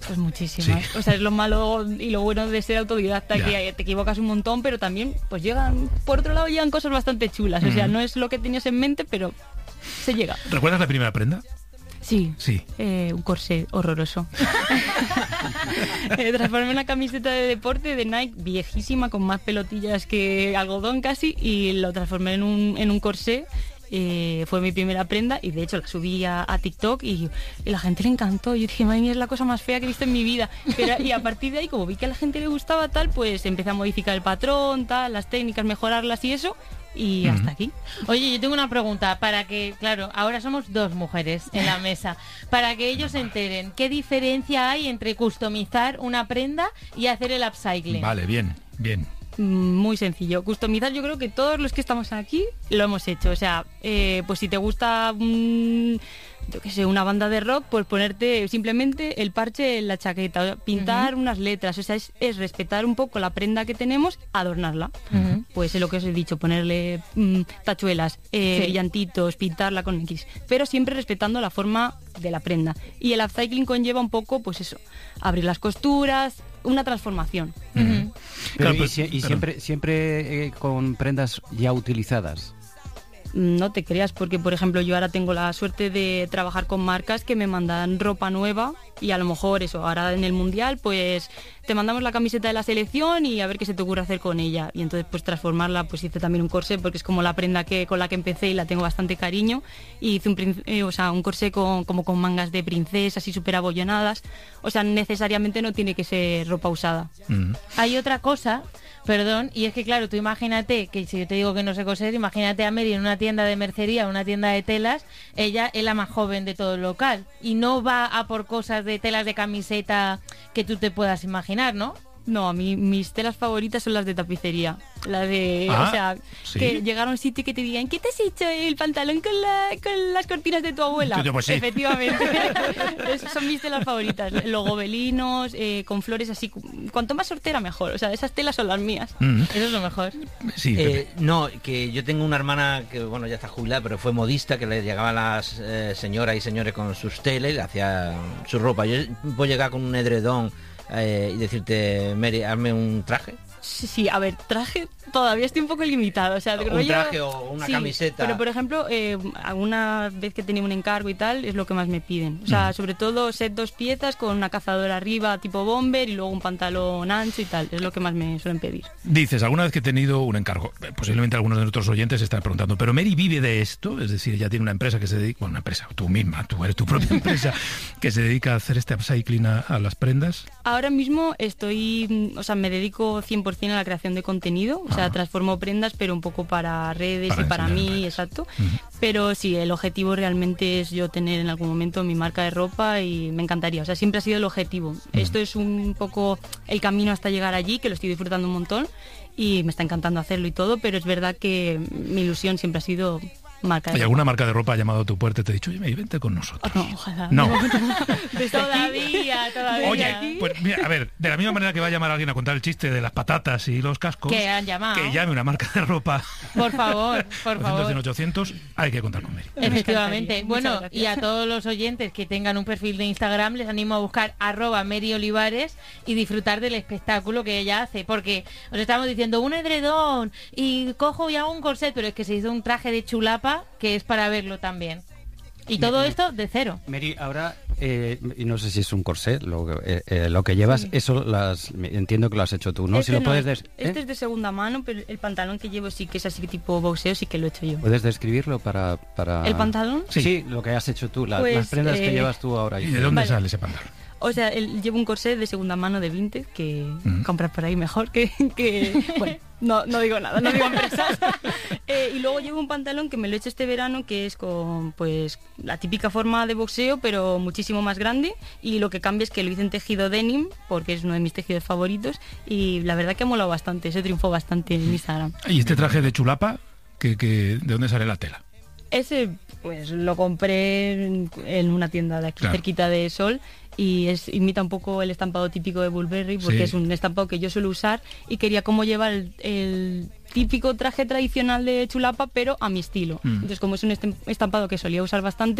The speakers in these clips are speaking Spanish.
Pues muchísimas. Sí. O sea, es lo malo y lo bueno de ser autodidacta, que te equivocas un montón, pero también, pues por otro lado llegan cosas bastante chulas. O sea, no es lo que tenías en mente, pero se llega. ¿Recuerdas la primera prenda? Sí. Un corsé horroroso. Transformé una camiseta de deporte de Nike viejísima, con más pelotillas que algodón casi, y lo transformé en un corsé. Fue mi primera prenda y de hecho la subí a TikTok y la gente le encantó. Yo dije, madre mía, es la cosa más fea que he visto en mi vida. Y a partir de ahí, como vi que a la gente le gustaba tal, pues empecé a modificar el patrón, tal, las técnicas, mejorarlas y eso. Y hasta aquí. Oye, yo tengo una pregunta para que, claro, ahora somos 2 mujeres en la mesa, para que ellos se enteren, ¿qué diferencia hay entre customizar una prenda y hacer el upcycling? Vale, bien. Muy sencillo. Customizar, yo creo que todos los que estamos aquí lo hemos hecho. O sea, pues si te gusta yo qué sé, una banda de rock, pues ponerte simplemente el parche en la chaqueta, pintar unas letras. O sea, es respetar un poco la prenda que tenemos, adornarla. Pues es lo que os he dicho, ponerle tachuelas, brillantitos, pintarla con X, pero siempre respetando la forma de la prenda. Y el upcycling conlleva un poco, pues eso, abrir las costuras, una transformación. Pero claro, siempre con prendas ya utilizadas. No te creas, porque por ejemplo yo ahora tengo la suerte de trabajar con marcas que me mandan ropa nueva y a lo mejor eso, ahora en el Mundial pues te mandamos la camiseta de la selección y a ver qué se te ocurre hacer con ella, y entonces pues transformarla, pues hice también un corsé porque es como la prenda con la que empecé y la tengo bastante cariño, y hice un corsé como con mangas de princesa así súper abollonadas. O sea, necesariamente no tiene que ser ropa usada. Hay otra cosa, perdón, y es que claro, tú imagínate que si yo te digo que no sé coser, imagínate a Mary en una tienda de mercería, una tienda de telas. Ella es la más joven de todo el local y no va a por cosas de telas de camiseta que tú te puedas imaginar, ¿no? No, a mí mis telas favoritas son las de tapicería. La de, o sea, ¿sí? Que llegar a un sitio y que te digan, ¿qué te has hecho el pantalón con las cortinas de tu abuela? Pues sí. Efectivamente. Esas son mis telas favoritas. Los gobelinos, con flores así. Cuanto más sortera, mejor. O sea, esas telas son las mías. Eso es lo mejor. Sí, no, que yo tengo una hermana que, bueno, ya está jubilada, pero fue modista, que le llegaban las señoras y señores con sus telas y le hacía su ropa. Yo puedo llegar con un edredón y decirte, Mary, hazme un traje. Sí, a ver, traje todavía estoy un poco limitado. O sea, un traje o una camiseta. Pero por ejemplo, alguna vez que tenía un encargo y tal, es lo que más me piden. O sea, sobre todo set 2 piezas con una cazadora arriba tipo bomber y luego un pantalón ancho y tal. Es lo que más me suelen pedir. Dices, alguna vez que he tenido un encargo, posiblemente algunos de nuestros oyentes están preguntando, ¿pero Mary vive de esto? Es decir, ella tiene una empresa que se dedica, bueno, una empresa, tú misma, tú eres tu propia empresa, que se dedica a hacer este upcycling a las prendas. Ahora mismo me dedico 100% a la creación de contenido. O sea, transformo prendas, pero un poco para redes y para mí, exacto. Pero sí, el objetivo realmente es yo tener en algún momento mi marca de ropa y me encantaría. O sea, siempre ha sido el objetivo. Esto es un poco el camino hasta llegar allí, que lo estoy disfrutando un montón y me está encantando hacerlo y todo, pero es verdad que mi ilusión siempre ha sido marca de ¿Y ropa. alguna marca de ropa ha llamado a tu puerta y te ha dicho, oye, vente con nosotros? No, ojalá. No. Todavía. Oye, pues mira, a ver, de la misma manera que va a llamar a alguien a contar el chiste de las patatas y los cascos, que han llamado, que llame una marca de ropa. Por favor, por favor. 800, hay que contar con Mary. Efectivamente. Bueno, y a todos los oyentes que tengan un perfil de Instagram, les animo a buscar @MaryOlivares y disfrutar del espectáculo que ella hace, porque os estamos diciendo un edredón y cojo y hago un corset, pero es que se hizo un traje de chulapa que es para verlo también. Y todo esto de cero. Mary, ahora, y no sé si es un corsé lo que llevas, sí. Eso entiendo que lo has hecho tú, ¿no? Este si lo no, puedes este es de segunda mano, pero el pantalón que llevo sí que es así tipo boxeo, sí que lo he hecho yo. ¿Puedes describirlo para...? ¿El pantalón? Sí, lo que has hecho tú, las prendas que llevas tú ahora. ¿Y de dónde sale ese pantalón? O sea, llevo un corsé de segunda mano de Vinted que compras por ahí mejor que bueno, no digo nada, no digo empresas. Y luego llevo un pantalón que me lo he hecho este verano, que es con pues la típica forma de boxeo, pero muchísimo más grande, y lo que cambia es que lo hice en tejido denim, porque es uno de mis tejidos favoritos, y la verdad que ha molado bastante, se triunfó bastante en Instagram. ¿Y este traje de chulapa, de dónde sale la tela? Ese pues lo compré en una tienda de aquí, claro, cerquita de Sol, y imita un poco el estampado típico de Burberry, porque es un estampado que yo suelo usar y quería como llevar el típico traje tradicional de chulapa, pero a mi estilo. Entonces, como es un estampado que solía usar bastante,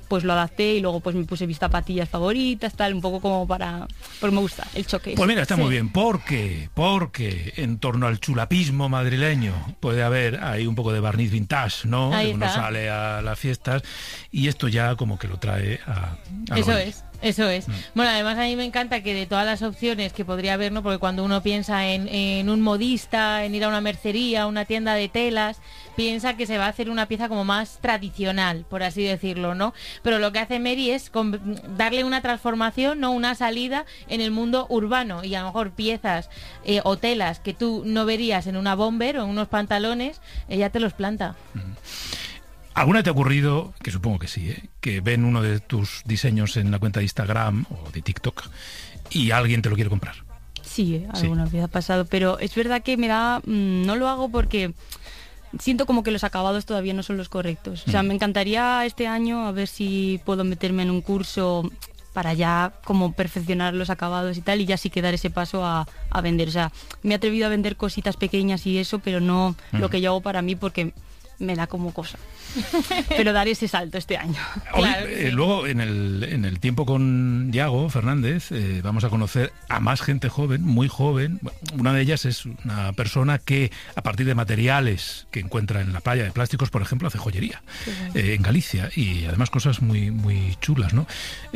pues lo adapté y luego pues me puse mis zapatillas favoritas, tal, un poco como para... Pues me gusta el choque. Pues mira, está muy bien, porque en torno al chulapismo madrileño puede haber ahí un poco de barniz vintage, ¿no? Ahí Uno está. sale a las fiestas y esto ya como que lo trae a Eso es. Bueno, además a mí me encanta que de todas las opciones que podría haber, ¿no? Porque cuando uno piensa en un modista, en ir a una mercería, una tienda de telas, piensa que se va a hacer una pieza como más tradicional, por así decirlo, ¿no? Pero lo que hace Mary es darle una transformación, ¿no? Una salida en el mundo urbano, y a lo mejor piezas o telas que tú no verías en una bomber o en unos pantalones, ella te los planta. ¿Alguna te ha ocurrido, que supongo que sí, que ven uno de tus diseños en la cuenta de Instagram o de TikTok y alguien te lo quiere comprar? Sí, alguna vez ha pasado, pero es verdad que me da... no lo hago porque siento como que los acabados todavía no son los correctos. O sea, me encantaría este año a ver si puedo meterme en un curso para ya como perfeccionar los acabados y tal, y ya sí que dar ese paso a vender. O sea, me he atrevido a vender cositas pequeñas y eso, pero no lo que yo hago para mí, porque me da como cosa. Pero daré ese salto este año. Hoy, Claro que sí. luego, en el tiempo con Yago Fernández, vamos a conocer a más gente joven, muy joven. Una de ellas es una persona que, a partir de materiales que encuentra en la playa, de plásticos, por ejemplo, hace joyería en Galicia, y además cosas muy, muy chulas, ¿no?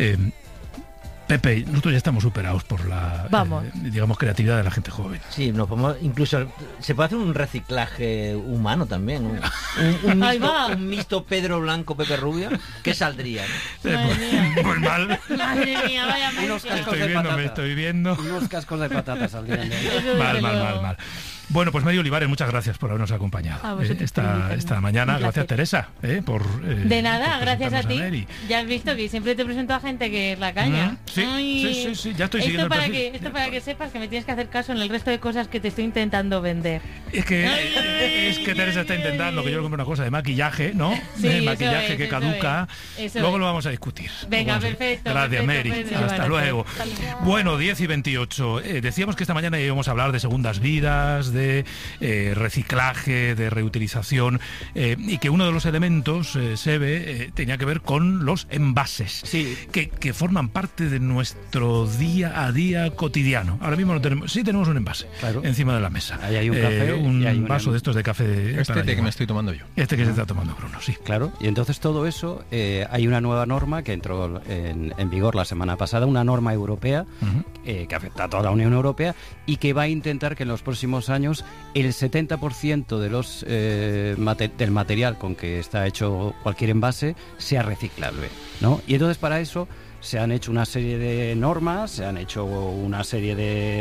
Pepe, nosotros ya estamos superados por la, digamos, creatividad de la gente joven. Sí, nos podemos, incluso se puede hacer un reciclaje humano también, ¿no? Un mixto Pedro Blanco, Pepe Rubio, ¿qué saldría? ¿No? Pues mal. Madre mía, vaya Unos mezcla. cascos de patata. Me estoy viendo. Unos cascos de patatas saldrían de ahí. Eso desde luego. Mal. Bueno, pues Mary Olivares, muchas gracias por habernos acompañado A vosotros por invitarme. esta mañana. Un Gracias, placer. Teresa, por De nada, por gracias a presentarnos ti. Mary. Ya has visto que siempre te presento a gente que es la caña. Sí, Ay, sí, ya estoy siguiendo el perfil. Esto para que sepas que me tienes que hacer caso en el resto de cosas que te estoy intentando vender. Es que Teresa está intentando que yo le compre una cosa de maquillaje, ¿no? Sí, de eso maquillaje es, que eso caduca. es, eso Luego es. lo vamos a discutir. Venga, Lo vamos a- perfecto, Gracias, perfecto, Mary. Pedro. Hasta luego. Hasta luego. Bueno, 10 y 28. Decíamos que esta mañana íbamos a hablar de segundas vidas, de reciclaje, de reutilización, y que uno de los elementos, Sebe, tenía que ver con los envases, Sí. que forman parte de nuestro día a día cotidiano. Ahora mismo no tenemos, sí tenemos un envase Claro. encima de la mesa. Ahí hay un café un y hay un vaso de estos de café. Este para té que llevar. me estoy tomando yo. Este que se está tomando Bruno, sí. Claro, y entonces todo eso, hay una nueva norma que entró en vigor la semana pasada, una norma europea que afecta a toda la Unión Europea y que va a intentar que en los próximos años el 70% de los del material con que está hecho cualquier envase sea reciclable, ¿no? Y entonces para eso se han hecho una serie de normas, se han hecho una serie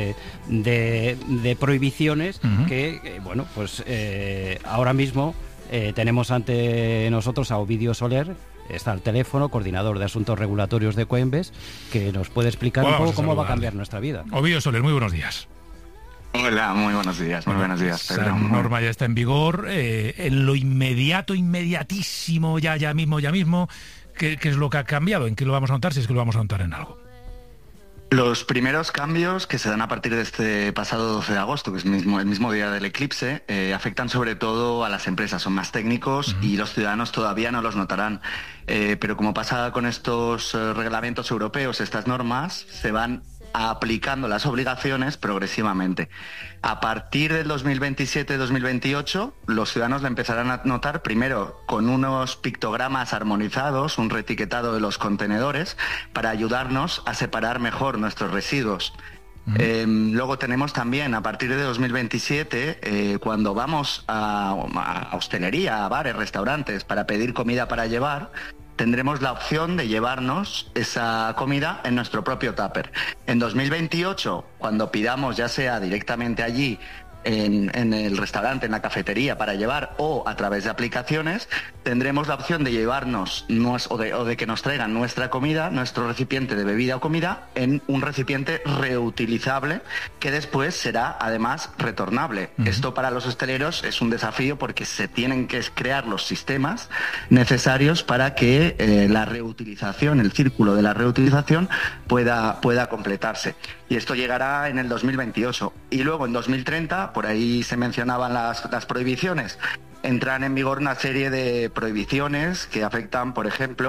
de prohibiciones que, bueno, pues ahora mismo tenemos ante nosotros a Ovidio Soler, está al teléfono, coordinador de asuntos regulatorios de Coembes, que nos puede explicar un Vamos poco a cómo va a saludarle. cambiar nuestra vida. Ovidio Soler, muy buenos días. Hola, muy buenos días, Pedro. Esa norma ya está en vigor. En lo inmediatísimo, ya mismo, ¿qué es lo que ha cambiado? ¿En qué lo vamos a notar? Si es que lo vamos a notar en algo. Los primeros cambios que se dan a partir de este pasado 12 de agosto, que es el mismo día del eclipse, afectan sobre todo a las empresas, son más técnicos y los ciudadanos todavía no los notarán. Pero como pasa con estos reglamentos europeos, estas normas se van aplicando las obligaciones progresivamente. A partir del 2027-2028, los ciudadanos la empezarán a notar primero con unos pictogramas armonizados, un reetiquetado de los contenedores, para ayudarnos a separar mejor nuestros residuos. Luego tenemos también, a partir de 2027, cuando vamos a hostelería, a bares, restaurantes, para pedir comida para llevar, tendremos la opción de llevarnos esa comida en nuestro propio tupper. En 2028, cuando pidamos ya sea directamente allí, en el restaurante, en la cafetería para llevar o a través de aplicaciones, tendremos la opción de llevarnos o de que nos traigan nuestra comida, nuestro recipiente de bebida o comida, en un recipiente reutilizable que después será además retornable. Esto para los hosteleros es un desafío porque se tienen que crear los sistemas necesarios para que la reutilización, el círculo de la reutilización pueda completarse. Y esto llegará en el 2028. Y luego en 2030, por ahí se mencionaban las prohibiciones, entran en vigor una serie de prohibiciones que afectan, por ejemplo,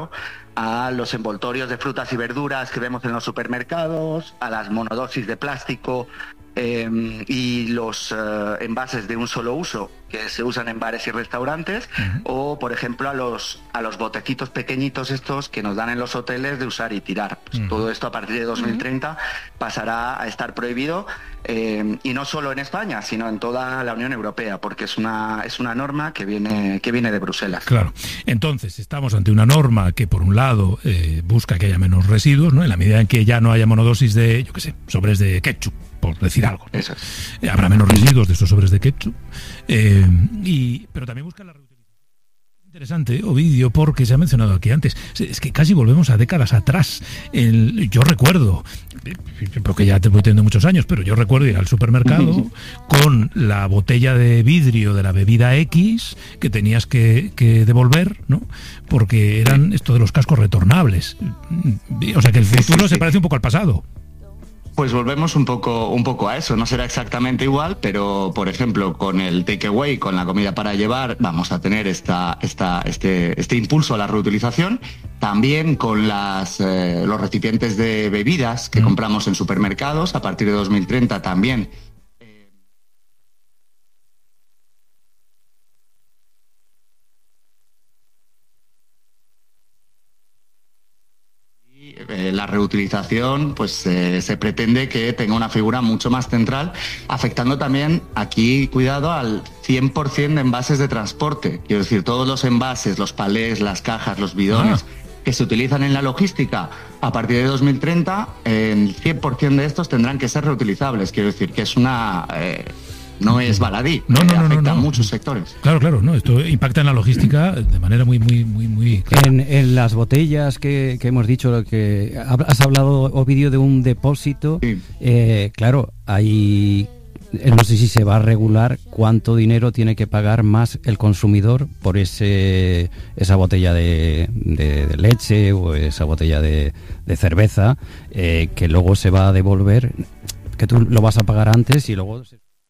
a los envoltorios de frutas y verduras que vemos en los supermercados, a las monodosis de plástico y los envases de un solo uso que se usan en bares y restaurantes, o por ejemplo a los botecitos pequeñitos estos que nos dan en los hoteles de usar y tirar. Pues todo esto a partir de 2030 pasará a estar prohibido, y no solo en España, sino en toda la Unión Europea, porque es una norma que viene de Bruselas. Claro. Entonces, estamos ante una norma que, por un lado, busca que haya menos residuos, ¿no? En la medida en que ya no haya monodosis de, yo qué sé, sobres de ketchup, por decir algo, ¿no? Eso es. Habrá menos residuos de esos sobres de ketchup, pero también busca la reutilización. Interesante, Ovidio, porque se ha mencionado aquí antes, es que casi volvemos a décadas atrás. Yo recuerdo, porque ya te voy teniendo muchos años, pero yo recuerdo ir al supermercado con la botella de vidrio de la bebida X que tenías que devolver, ¿no? Porque eran esto de los cascos retornables. O sea que el futuro se parece un poco al pasado. Pues volvemos un poco a eso. No será exactamente igual, pero por ejemplo con el takeaway, con la comida para llevar, vamos a tener este impulso a la reutilización. También con los recipientes de bebidas que compramos en supermercados a partir de 2030 también. La reutilización pues se pretende que tenga una figura mucho más central, afectando también, aquí cuidado, al 100% de envases de transporte. Quiero decir, todos los envases, los palés, las cajas, los bidones que se utilizan en la logística a partir de 2030, el 100% de estos tendrán que ser reutilizables. Quiero decir que es no es baladí, afecta a muchos sectores. Claro, no, esto impacta en la logística de manera muy clara. En las botellas que hemos dicho, que has hablado, Ovidio, de un depósito, Sí. Claro, hay... No sé si se va a regular cuánto dinero tiene que pagar más el consumidor por esa botella de leche o esa botella de cerveza, que luego se va a devolver, que tú lo vas a pagar antes y luego...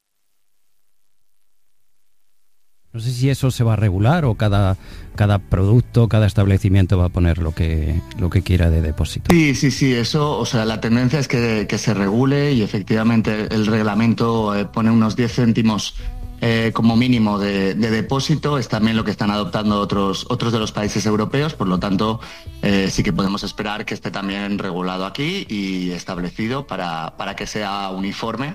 No sé si eso se va a regular o cada producto, cada establecimiento va a poner lo que quiera de depósito. Sí, eso, o sea, la tendencia es que se regule, y efectivamente el reglamento pone unos 10 céntimos como mínimo de depósito. Es también lo que están adoptando otros de los países europeos, por lo tanto sí que podemos esperar que esté también regulado aquí y establecido para que sea uniforme.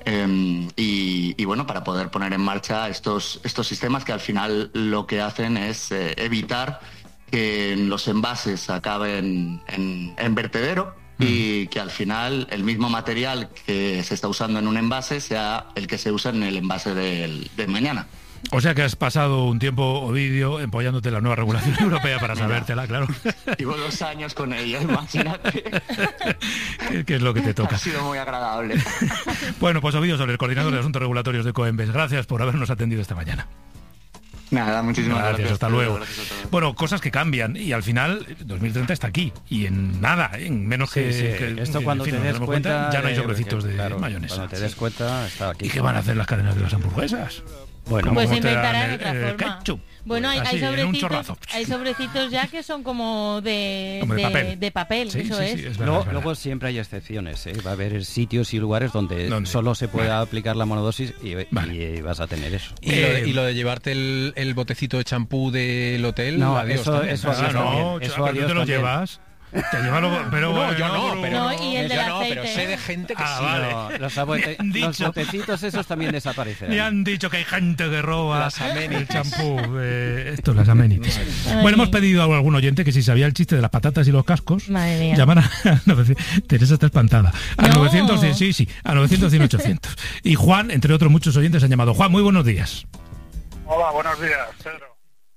Y bueno, para poder poner en marcha estos sistemas que al final lo que hacen es evitar que los envases acaben en vertedero, y que al final el mismo material que se está usando en un envase sea el que se usa en el envase de mañana. O sea que has pasado un tiempo, Ovidio, empollándote la nueva regulación europea para sabértela, claro. Llevo 2 años con ella, imagínate. ¿Qué es lo que te toca? Ha sido muy agradable. Bueno, pues Ovidio Soler, coordinador de Asuntos Regulatorios de Coembes, gracias por habernos atendido esta mañana. Nada, muchísimas gracias. Hasta luego. Bueno, cosas que cambian, y al final 2030 está aquí, y en nada, en menos que esto, cuando te des cuenta, ya no hay sobrecitos de mayonesa. Cuando te des cuenta, está aquí. ¿Y qué van a hacer las cadenas de las hamburguesas? Bueno, pues ¿cómo te inventarán dan otra forma. ketchup? Bueno, hay Así, en un chorrazo. sobrecitos ya que son como de papel, Sí, eso sí, es. sí, es verdad, es verdad. Luego siempre hay excepciones, ¿eh? Va a haber sitios y lugares donde solo se pueda aplicar la monodosis y vas a tener eso. Y lo de llevarte el botecito de champú del hotel, no, adiós eso también. adiós no, eso pero adiós tú te lo también. llevas. Te lleva pero No, yo no, pero No, y el del aceite. pero sé de gente que sí. vale. No, los dicho. botecitos esos también desaparecerán. Me han dicho que hay gente que roba Las amenities. el champú. Las amenities. Bueno, hemos pedido a algún oyente que si sabía el chiste de las patatas y los cascos, Madre mía. llaman a 900. Teresa está espantada. A No. 900, sí, a 900 y 800. Y Juan, entre otros muchos oyentes, han llamado. Juan, muy buenos días. Hola, buenos días, Pedro.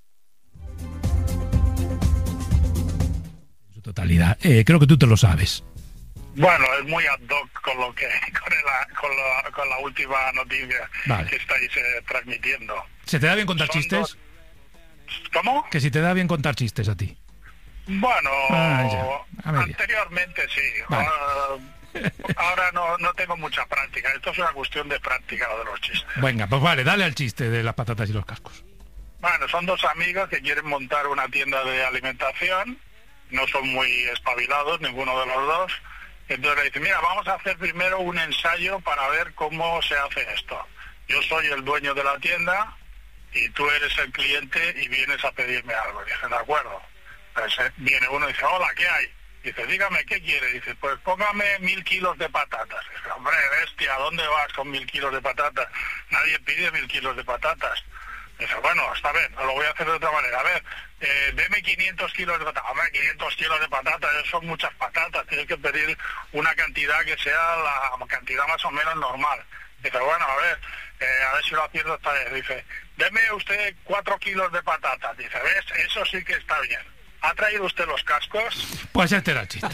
Totalidad. Creo que tú te lo sabes. Bueno, es muy ad hoc con la última noticia que estáis transmitiendo. ¿Se te da bien contar Son chistes? ¿Cómo? Que si te da bien contar chistes a ti. Bueno, a media. anteriormente sí. Vale. Ahora no tengo mucha práctica. Esto es una cuestión de práctica, lo de los chistes. Venga, pues vale, dale al chiste de las patatas y los cascos. Bueno, son 2 amigos que quieren montar una tienda de alimentación no son muy espabilados, ninguno de los dos. Entonces le dice, mira, vamos a hacer primero un ensayo para ver cómo se hace esto. Yo soy el dueño de la tienda y tú eres el cliente y vienes a pedirme algo. Dije, de acuerdo. Entonces viene uno y dice, hola, ¿qué hay? Dice, dígame, ¿qué quiere? Dice, pues póngame 1000 kilos de patatas. Dice, hombre, bestia, ¿a dónde vas con 1000 kilos de patatas? Nadie pide 1000 kilos de patatas. Dice, bueno, está bien, lo voy a hacer de otra manera. A ver, deme 500 kilos de patatas. Hombre, 500 kilos de patatas, eso son muchas patatas. Tienes que pedir una cantidad que sea la cantidad más o menos normal. Dice, bueno, a ver si lo acierto esta vez. Dice, deme usted 4 kilos de patatas. Dice, ¿ves? Eso sí que está bien. ¿Ha traído usted los cascos? Pues este era el chiste.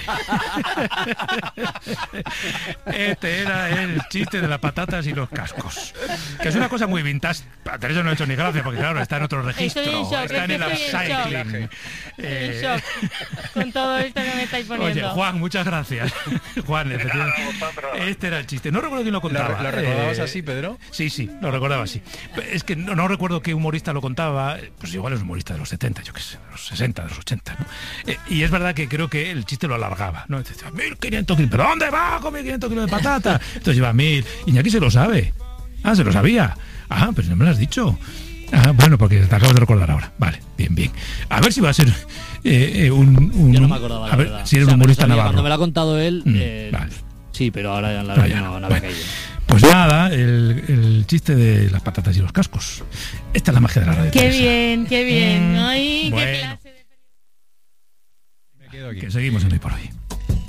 Este era el chiste de las patatas y los cascos. Que es una cosa muy vintage. A Teresa no ha hecho ni gracia porque claro, está en otro registro. Está en el upcycling. Con todo esto que me estáis poniendo. Oye, Juan, muchas gracias. Juan, este era el chiste. No recuerdo quién lo contaba. ¿Lo recordabas así, Pedro? Sí, lo recordaba así. Es que no recuerdo qué humorista lo contaba. Pues igual es un humorista de los 70, yo qué sé, de los 60, de los 80. ¿No? Y es verdad que creo que el chiste lo alargaba, ¿no? Decía, 1500 kilos, ¿pero dónde va con 1500 kilos de patata? Entonces lleva 1000. Iñaki se lo sabe. Se lo sabía. Pero no me lo has dicho. Bueno, porque te acabas de recordar ahora. Vale, bien. A ver si va a ser Yo no me acordaba, a ver, si eres un humorista navarro. Cuando me lo ha contado él, vale. Sí, pero ahora la verdad no había caído. Pues nada, el chiste de las patatas y los cascos. Esta es la magia de la radio. Qué bien. Ay, bueno. qué clase de... Me quedo aquí. Que seguimos en Hoy por Hoy.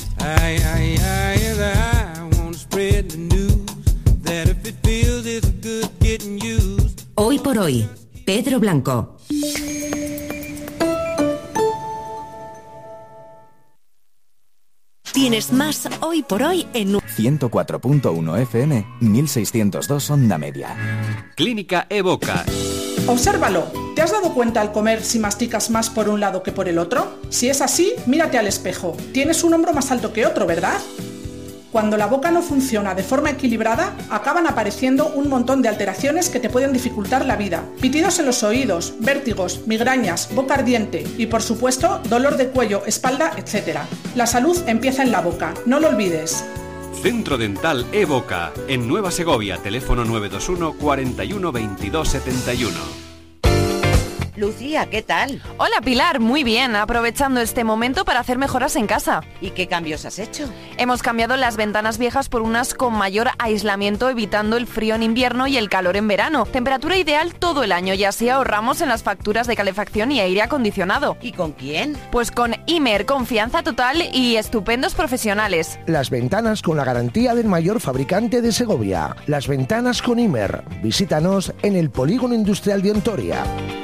Hoy por Hoy, Pedro Blanco. Tienes más Hoy por Hoy en 104.1 FM, 1602 onda media. Clínica Evoca. Obsérvalo. ¿Te has dado cuenta al comer si masticas más por un lado que por el otro? Si es así, mírate al espejo. Tienes un hombro más alto que otro, ¿verdad? Cuando la boca no funciona de forma equilibrada, acaban apareciendo un montón de alteraciones que te pueden dificultar la vida. Pitidos en los oídos, vértigos, migrañas, boca ardiente y, por supuesto, dolor de cuello, espalda, etc. La salud empieza en la boca, no lo olvides. Centro Dental Evoca, en Nueva Segovia, teléfono 921 41 22 71. Lucía, ¿qué tal? Hola Pilar, muy bien, aprovechando este momento para hacer mejoras en casa. ¿Y qué cambios has hecho? Hemos cambiado las ventanas viejas por unas con mayor aislamiento, evitando el frío en invierno y el calor en verano. Temperatura ideal todo el año y así ahorramos en las facturas de calefacción y aire acondicionado. ¿Y con quién? Pues con Imer, confianza total y estupendos profesionales. Las ventanas con la garantía del mayor fabricante de Segovia. Las ventanas con Imer. Visítanos en el Polígono Industrial de Ontoria.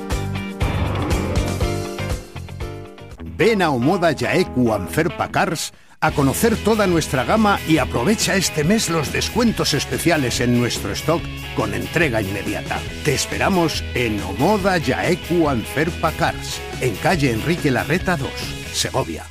Ven a Omoda Jaeku Anferpa Cars a conocer toda nuestra gama y aprovecha este mes los descuentos especiales en nuestro stock con entrega inmediata. Te esperamos en Omoda Jaeku Anferpa Cars, en calle Enrique Larreta 2, Segovia.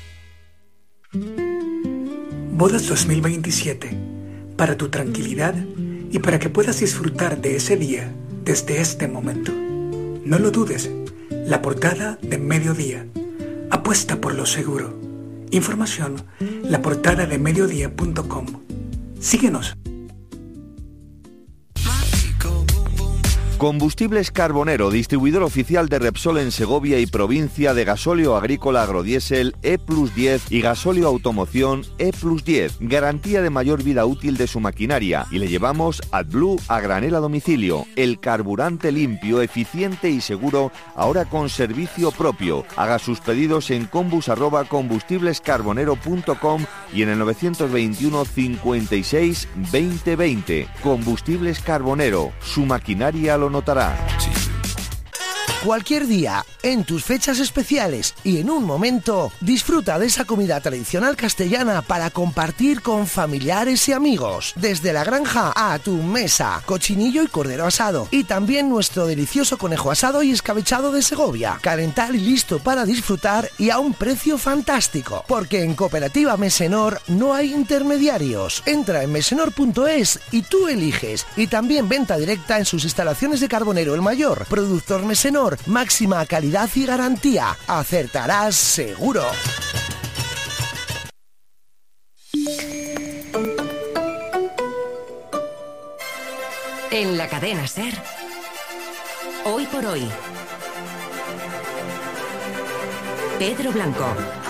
Bodas 2027, para tu tranquilidad y para que puedas disfrutar de ese día desde este momento. No lo dudes, la portada de Mediodía. Apuesta por lo seguro. Información, laportadadeMediodía.com. Síguenos. Combustibles Carbonero, distribuidor oficial de Repsol en Segovia y provincia, de gasóleo agrícola agrodiesel E+10 y gasóleo automoción E+10. Garantía de mayor vida útil de su maquinaria. Y le llevamos AdBlue a granel a domicilio. El carburante limpio, eficiente y seguro, ahora con servicio propio. Haga sus pedidos en combus@combustiblescarbonero.com y en el 921 56 20 20. Combustibles Carbonero, su maquinaria lo notará. Cualquier día, en tus fechas especiales y en un momento, disfruta de esa comida tradicional castellana para compartir con familiares y amigos. Desde la granja a tu mesa, cochinillo y cordero asado. Y también nuestro delicioso conejo asado y escabechado de Segovia. Calentar y listo para disfrutar y a un precio fantástico. Porque en Cooperativa Mesenor no hay intermediarios. Entra en mesenor.es y tú eliges. Y también venta directa en sus instalaciones de Carbonero el Mayor. Productor Mesenor. Máxima calidad y garantía. Acertarás seguro. En la cadena SER, Hoy por Hoy. Pedro Blanco.